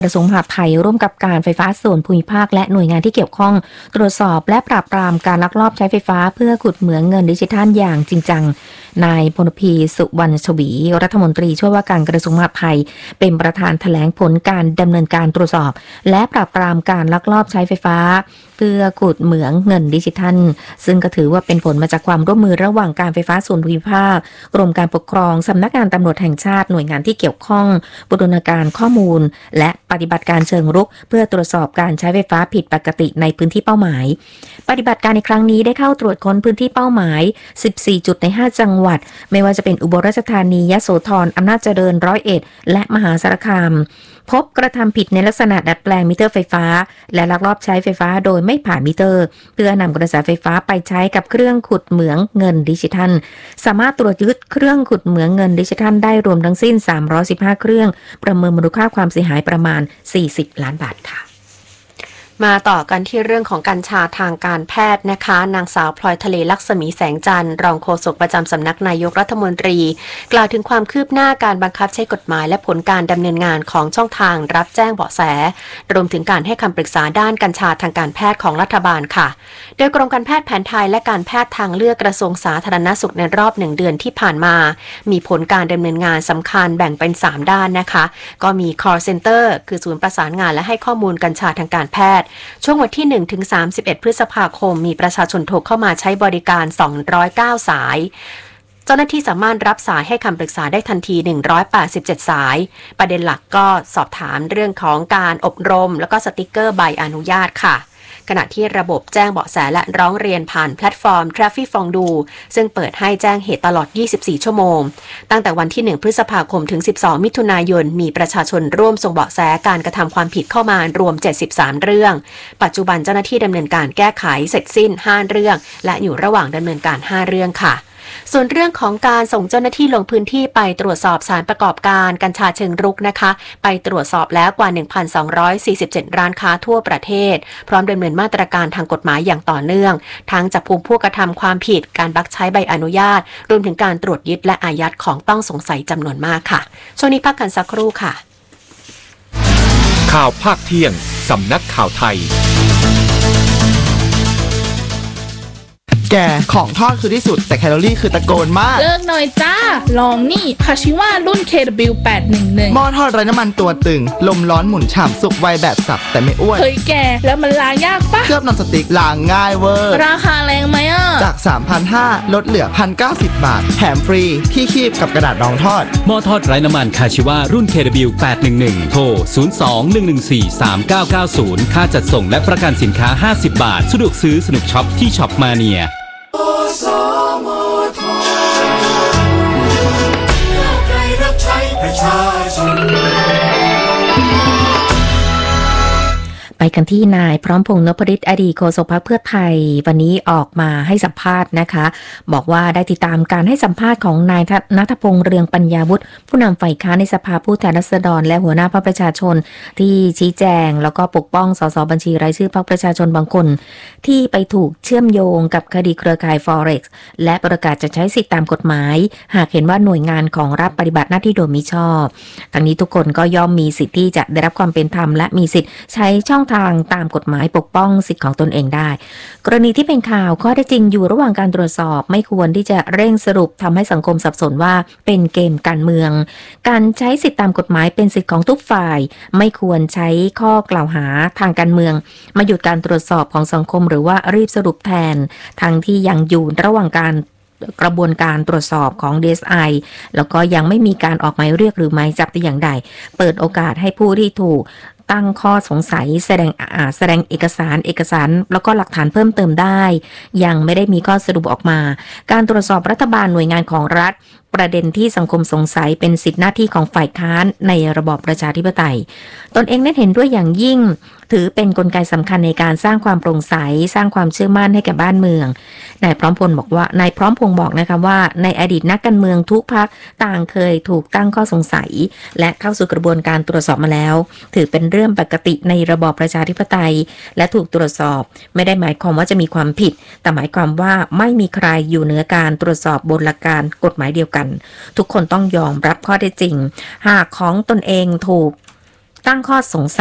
กระทรวงมหาดไทยร่วมกับการไฟฟ้าส่วนภูมิภาคและหน่วยงานที่เกี่ยวข้องตรวจสอบและปราบปรามการลักลอบใช้ไฟฟ้าเพื่อขุดเหมืองเงินดิจิทัลอย่างจริงจังนายพลพีสุวรรณชวีรัฐมนตรีช่วยว่าการกระทรวงมหาดไทยเป็นประธานแถลงผลการดำเนินการตรวจสอบและปราบปรามการลักลอบใช้ไฟฟ้าเพื่อขุดเหมืองเงินดิจิทัลซึ่งก็ถือว่าเป็นผลมาจากความร่วมมือระหว่างการไฟฟ้าส่วนภูมิภาคกรมการปกครองสำนักงานตำรวจแห่งชาติหน่วยงานที่เกี่ยวข้องบูรณาการข้อมูลและปฏิบัติการเชิงรุกเพื่อตรวจสอบการใช้ไฟฟ้าผิดปกติในพื้นที่เป้าหมายปฏิบัติการในครั้งนี้ได้เข้าตรวจค้นพื้นที่เป้าหมาย14จุดใน5จังหวัดไม่ว่าจะเป็นอุบลราชธานียโสธรอำนาจเจริญ101และมหาสารคามพบกระทำผิดในลักษณะดัดแปลงมิเตอร์ไฟฟ้าและลักลอบใช้ไฟฟ้าโดยไม่ผ่านมิเตอร์เพื่อนำกระแสไฟฟ้าไปใช้กับเครื่องขุดเหมืองเงินดิจิทัลสามารถตรวจยึดเครื่องขุดเหมืองเงินดิจิทัลได้รวมทั้งสิ้น315เครื่องประเมินมูลค่าความเสียหายประมาณ40ล้านบาทค่ะมาต่อกันที่เรื่องของกัญชาทางการแพทย์นะคะนางสาวพลอยทะเลลักษมีแสงจันทร์รองโฆษกประจำสำนักนายกรัฐมนตรีกล่าวถึงความคืบหน้าการบังคับใช้กฎหมายและผลการดำเนินงานของช่องทางรับแจ้งเบาะแสรวมถึงการให้คำปรึกษาด้านกัญชาทางการแพทย์ของรัฐบาลค่ะโดยกรมการแพทย์แผนไทยและการแพทย์ทางเลือกกระทรวงสาธารณสุขในรอบ1เดือนที่ผ่านมามีผลการดำเนินงานสำคัญแบ่งเป็น3ด้านนะคะก็มี call center คือศูนย์ประสานงานและให้ข้อมูลกัญชาทางการแพทย์ช่วงวันที่1ถึง31พฤษภาคมมีประชาชนโทรเข้ามาใช้บริการ209สายเจ้าหน้าที่สามารถรับสายให้คำปรึกษาได้ทันที187สายประเด็นหลักก็สอบถามเรื่องของการอบรมแล้วก็สติกเกอร์ใบอนุญาตค่ะขณะที่ระบบแจ้งเบาะแสและร้องเรียนผ่านแพลตฟอร์ม Traffic Fondue ซึ่งเปิดให้แจ้งเหตุตลอด24ชั่วโมงตั้งแต่วันที่1พฤษภาคมถึง12มิถุนายนมีประชาชนร่วมส่งเบาะแสการกระทำความผิดเข้ามารวม73เรื่องปัจจุบันเจ้าหน้าที่ดำเนินการแก้ไขเสร็จสิ้น5เรื่องและอยู่ระหว่างดำเนินการ5เรื่องค่ะส่วนเรื่องของการส่งเจ้าหน้าที่ลงพื้นที่ไปตรวจสอบสารประกอบการกัญชาเชิงรุกนะคะไปตรวจสอบแล้วกว่า 1,247 ร้านค้าทั่วประเทศพร้อมดำเนินมาตรการทางกฎหมายอย่างต่อเนื่องทั้งจับกุมผู้กระทำความผิดการบักใช้ใบอนุญาตรวมถึงการตรวจยึดและอายัดของต้องสงสัยจำนวนมากค่ะช่วงนี้พักกันสักครู่ค่ะข่าวภาคเที่ยงสำนักข่าวไทยแกของทอดคือที่สุดแต่แคลอรี่คือตะโกนมากเลิกหน่อยจ้าลองนี่คาชิว่ารุ่น KW811 หม้อทอดไร้น้ำมันตัวตึงลมร้อนหมุนฉ่ำสุกไวแบบสับแต่ไม่อ้วนเฮ้ยแกแล้วมันล้างยากปะเคลือบนอนสติ๊กล้างง่ายเวอร์ราคาแรงไหมอ่ะจาก 3,500 ลดเหลือ 1,090 บาทแถมฟรีที่คีบกับกระดาษรองทอดหม้อทอดไร้น้ำมันคาชิว่ารุ่น KW811 โทร 02-114-3990 ค่าจัดส่งและประกันสินค้า50 บาทสะดวกซื้อสนุกช็อปที่ช็อปมาเนียไปกันที่นายพร้อมพงษ์นพฤทธิ์อดีตโฆษกพรรคเพื่อไทยวันนี้ออกมาให้สัมภาษณ์นะคะบอกว่าได้ติดตามการให้สัมภาษณ์ของนายณัฐพงษ์เรืองปัญญาวุฒิผู้นำฝ่ายค้านในสภาผู้แทนราษฎรและหัวหน้าพรรคประชาชนที่ชี้แจงแล้วก็ปกป้องสสบัญชีรายชื่อพรรคประชาชนบางคนที่ไปถูกเชื่อมโยงกับคดีเครือข่าย Forex และประกาศจะใช้สิทธิตามกฎหมายหากเห็นว่าหน่วยงานของรัฐปฏิบัติหน้าที่โดยมิชอบทั้งนี้ทุกคนก็ย่อมมีสิทธิ์ที่จะได้รับความเป็นธรรมและมีสิทธิ์ใช้ช่องทางตามกฎหมายปกป้องสิทธิของตนเองได้กรณีที่เป็นข่าวข้อเท็จจริงอยู่ระหว่างการตรวจสอบไม่ควรที่จะเร่งสรุปทำให้สังคมสับสนว่าเป็นเกมการเมืองการใช้สิทธิตามกฎหมายเป็นสิทธิของทุกฝ่ายไม่ควรใช้ข้อกล่าวหาทางการเมืองมาหยุดการตรวจสอบของสังคมหรือว่ารีบสรุปแทนทั้งที่ยังอยู่ระหว่างการกระบวนการตรวจสอบของ DSI แล้วก็ยังไม่มีการออกหมายเรียกหรือหมายจับแต่อย่างใดเปิดโอกาสให้ผู้ที่ถูกตั้งข้อสงสัยแสดงเอกสารแล้วก็หลักฐานเพิ่มเติมได้ยังไม่ได้มีข้อสรุปออกมาการตรวจสอบรัฐบาลหน่วยงานของรัฐประเด็นที่สังคมสงสัยเป็นสิทธิหน้าที่ของฝ่ายค้านในระบอบประชาธิปไตยตนเองได้เห็นด้วยอย่างยิ่งถือเป็นกลไกสำคัญในการสร้างความโปร่งใสสร้างความเชื่อมั่นให้แก่บ้านเมืองนายพร้อมพงษ์บอกนะคะว่าในอดีตนักการเมืองทุกพรรคต่างเคยถูกตั้งข้อสงสัยและเข้าสู่กระบวนการตรวจสอบมาแล้วถือเป็นเรื่องปกติในระบอบประชาธิปไตยและถูกตรวจสอบไม่ได้หมายความว่าจะมีความผิดแต่หมายความว่าไม่มีใครอยู่เหนือการตรวจสอบบนหลักการกฎหมายเดียวกันทุกคนต้องยอมรับข้อเท็จจริงหากของตนเองถูกตั้งข้อสงสัย